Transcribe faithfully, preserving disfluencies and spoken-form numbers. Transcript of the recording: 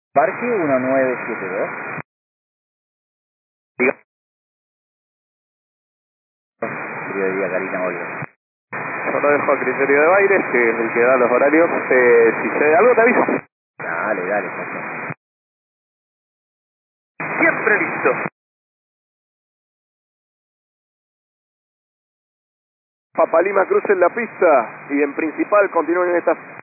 Parque uno nueve siete dos. Diga. Prioridad Karina Oliver. Yo lo dejo a criterio de Baires, que es el que da los horarios. Eh, si se ve algo, te aviso. Dale, dale, José. Siempre listo. Papalima cruza en la pista y en principal continúen en esta